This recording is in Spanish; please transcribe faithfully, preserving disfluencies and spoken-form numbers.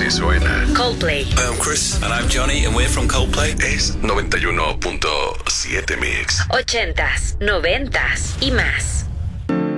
Así suena Coldplay. Hi, I'm Chris. And I'm Johnny, and we're from Coldplay. Es noventa y uno punto siete Mix. Ochentas, noventas y más.